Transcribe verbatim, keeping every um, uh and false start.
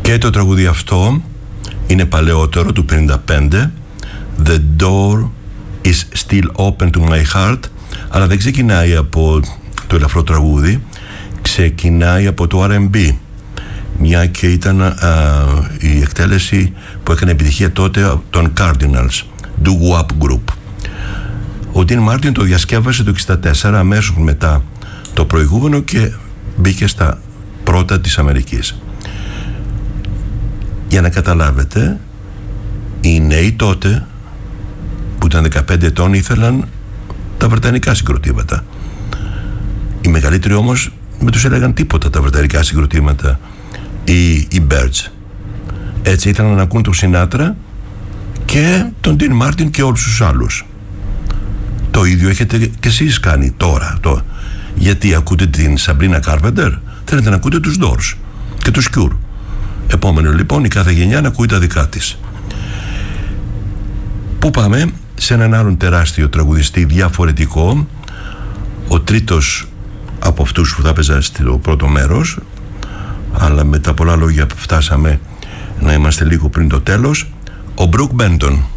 Και το τραγούδι αυτό είναι παλαιότερο, του πενήντα πέντε, The door is still open to my heart, αλλά δεν ξεκινάει από το ελαφρό τραγούδι, ξεκινάει από το αρ εντ μπι, μια και ήταν α, η εκτέλεση που έκανε επιτυχία τότε των Cardinals, doo-wop group. Ο Dean Martin το διασκεύασε το εξήντα τέσσερα, αμέσως μετά το προηγούμενο, και μπήκε στα πρώτα της Αμερικής. Για να καταλάβετε, οι νέοι τότε που ήταν δεκαπέντε ετών ήθελαν τα βρετανικά συγκροτήματα. Οι μεγαλύτεροι όμως δεν τους έλεγαν τίποτα τα βρετανικά συγκροτήματα, οι, οι Birds. Έτσι ήθελαν να ακούν τον Σινάτρα και τον Dean Martin και όλους τους άλλους. Το ίδιο έχετε και εσείς κάνει τώρα. Το, γιατί ακούτε την Sabrina Carpenter, θέλετε να ακούτε τους Doors και τους Cure. Επόμενο λοιπόν η κάθε γενιά να ακούει τα δικά της. Πού πάμε? Σε έναν άλλον τεράστιο τραγουδιστή διαφορετικό, ο τρίτος από αυτούς που θα έπαιζα στο πρώτο μέρος, αλλά με τα πολλά λόγια που φτάσαμε να είμαστε λίγο πριν το τέλος, ο Brook Benton.